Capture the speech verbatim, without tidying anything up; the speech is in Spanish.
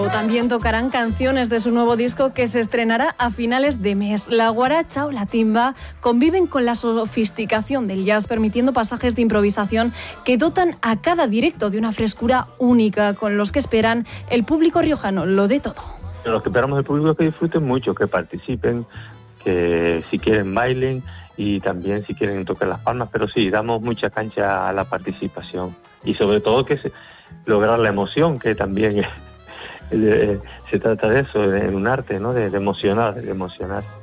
También tocarán canciones de su nuevo disco que se estrenará a finales de mes. La guaracha o la timba conviven con la sofisticación del jazz, permitiendo pasajes de improvisación que dotan a cada directo de una frescura única, con los que esperan el público riojano lo de todo. Los que esperamos del público es que disfruten mucho, que participen, que si quieren bailen y también si quieren tocar las palmas, pero sí, damos mucha cancha a la participación y sobre todo que se, lograr la emoción, que también es... Se trata de eso, en un arte, ¿no? De, de emocionar, de emocionar.